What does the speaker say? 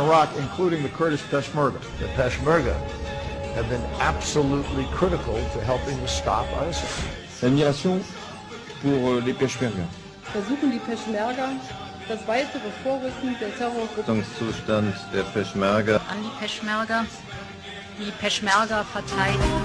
Iraq, including the Kurdish Peshmerga. The Peshmerga have been absolutely critical to helping to stop ISIL. L'admiration pour les Peshmerga. Versuchen die Peschmerga das weitere Vorrücken der Terrorgruppe. Zustand der Peschmerga. An die Peschmerga. Die Peschmerga verteidigen